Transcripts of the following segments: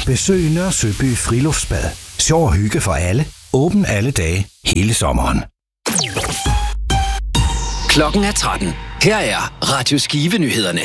Besøg Nørre Søby Friluftsbad. Sjov og hygge for alle. Åben alle dage, hele sommeren. Klokken er 13. Her er Radio Skive-nyhederne.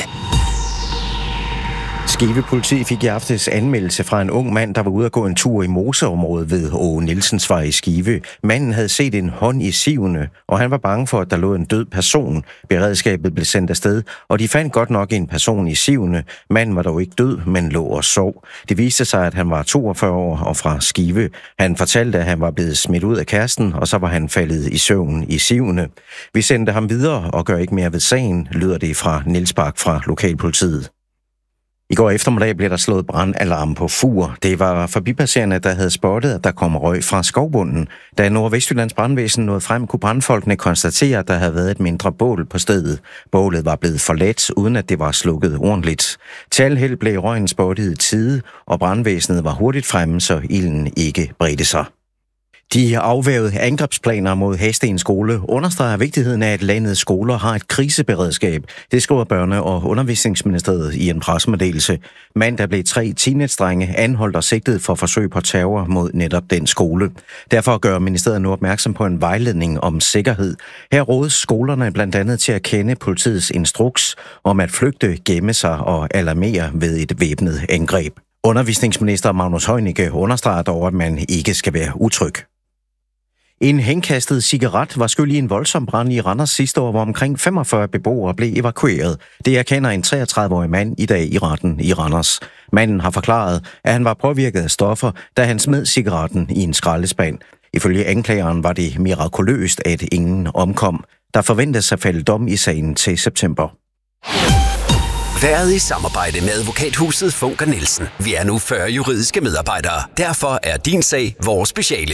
Skive politi fik i aftes anmeldelse fra en ung mand, der var ude at gå en tur i moseområdet ved Åge Nielsensvej i Skive. Manden havde set en hånd i sivene, og han var bange for, at der lå en død person. Beredskabet blev sendt afsted, og de fandt godt nok en person i sivene. Manden var dog ikke død, men lå og sov. Det viste sig, at han var 42 år og fra Skive. Han fortalte, at han var blevet smidt ud af kæresten, og så var han faldet i søvn i sivene. Vi sendte ham videre og gør ikke mere ved sagen, lyder det fra Niels Bak fra lokalpolitiet. I går eftermiddag blev der slået brandalarm på Fur. Det var forbipasserende, der havde spottet, at der kom røg fra skovbunden. Da Nordvestjyllands brandvæsen nåede frem, kunne brandfolkene konstatere, at der havde været et mindre bål på stedet. Bålet var blevet forladt, uden at det var slukket ordentligt. Til al held blev røgen spottet i tide, og brandvæsenet var hurtigt fremme, så ilden ikke bredte sig. De afværgede angrebsplaner mod Hasten skole understreger vigtigheden af, at landets skoler har et kriseberedskab. Det skriver Børne- og Undervisningsministeriet i en pressemeddelelse. Mandag blev 3 teenage-drenge anholdt og sigtet for forsøg på terror mod netop den skole. Derfor gør ministeriet nu opmærksom på en vejledning om sikkerhed. Her rådes skolerne blandt andet til at kende politiets instruks om at flygte, gemme sig og alarmere ved et væbnet angreb. Undervisningsminister Magnus Heunicke understreger dog, at man ikke skal være utryg. En henkastet cigaret var skyld i en voldsom brand i Randers sidste år, hvor omkring 45 beboere blev evakueret. Det erkender en 33-årig mand i dag i retten i Randers. Manden har forklaret, at han var påvirket af stoffer, da han smed cigaretten i en skraldespand. Ifølge anklageren var det mirakuløst, at ingen omkom. Der forventes at falde dom i sagen til september. Været i samarbejde med advokathuset Funker Nielsen. Vi er nu 40 juridiske medarbejdere. Derfor er din sag vores speciale.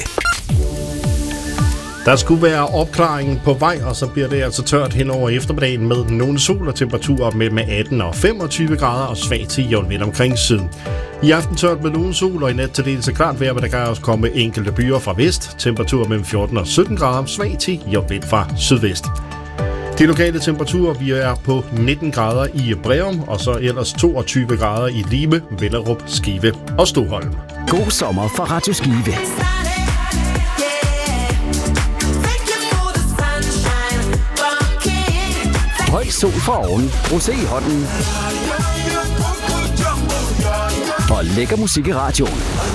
Der skulle være opklaringen på vej, og så bliver det altså tørt hen over eftermiddagen med nogle sol og temperaturer med 18 og 25 grader og svag til jævn vind omkring syd. I aften tørt med nogle sol, og i nat til dels klart vejr, men der kan også komme enkelte byer fra vest. Temperaturer mellem 14 og 17 grader, svag til jævn vind fra sydvest. De lokale temperaturer, vi er på 19 grader i Breum, og så ellers 22 grader i Lime, Vellerup, Skive og Stoholm. God sommer fra Radio Skive. Høj sol fra oven, rosé i hånden og lækker musik i radioen.